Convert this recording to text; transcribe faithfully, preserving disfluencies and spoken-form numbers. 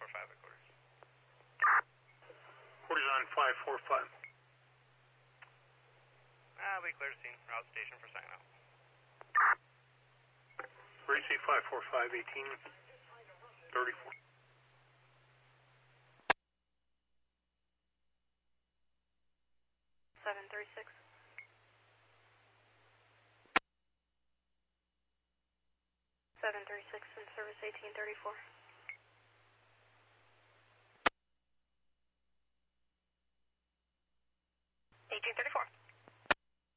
four five at quarters. Quarters on five four five. Ah, we cleared scene. Route station for sign out. Ready C five four five, eighteen thirty-four. seven three six. seven three six in service eighteen thirty-four.